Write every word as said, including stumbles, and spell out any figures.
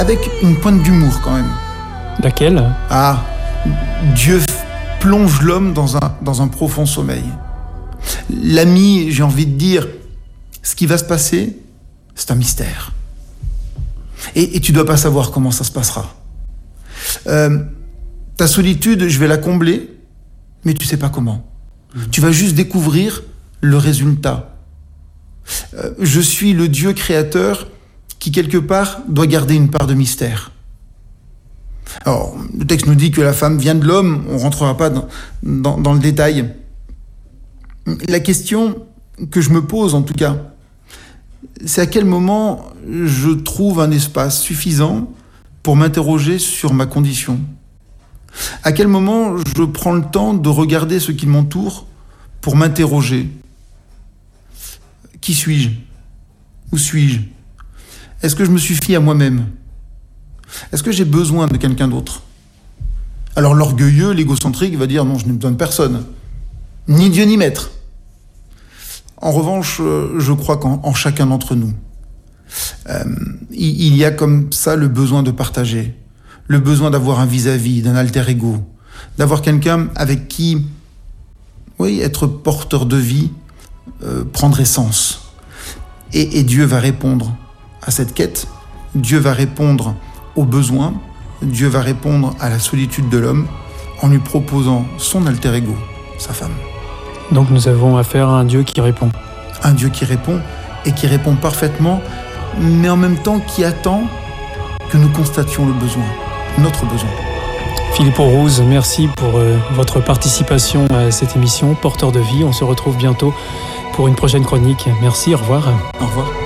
avec une pointe d'humour quand même. Laquelle ? Ah, Dieu plonge l'homme dans un, dans un profond sommeil. L'ami, j'ai envie de dire, ce qui va se passer, c'est un mystère. Et, et tu dois pas savoir comment ça se passera. Euh, ta solitude, je vais la combler, mais tu sais pas comment. Mmh. Tu vas juste découvrir le résultat. Euh, je suis le Dieu créateur qui, quelque part, doit garder une part de mystère. Alors, le texte nous dit que la femme vient de l'homme, on rentrera pas dans, dans, dans le détail. La question que je me pose, en tout cas, c'est à quel moment je trouve un espace suffisant pour m'interroger sur ma condition. À quel moment je prends le temps de regarder ce qui m'entoure pour m'interroger. Qui suis-je ? Où suis-je ? Est-ce que je me suffis à moi-même ? Est-ce que j'ai besoin de quelqu'un d'autre ? Alors l'orgueilleux, l'égocentrique va dire non, je n'ai besoin de personne. Ni Dieu ni maître. En revanche, je crois qu'en en chacun d'entre nous, euh, il y a comme ça le besoin de partager, le besoin d'avoir un vis-à-vis, d'un alter ego, d'avoir quelqu'un avec qui, oui, être porteur de vie, euh, prendre essence. Et, et Dieu va répondre à cette quête, Dieu va répondre aux besoins, Dieu va répondre à la solitude de l'homme en lui proposant son alter ego, sa femme. Donc nous avons affaire à un Dieu qui répond. Un Dieu qui répond, et qui répond parfaitement, mais en même temps qui attend que nous constations le besoin, notre besoin. Philippe Aurouze, merci pour euh, votre participation à cette émission Porteur de vie. On se retrouve bientôt pour une prochaine chronique. Merci, au revoir. Au revoir.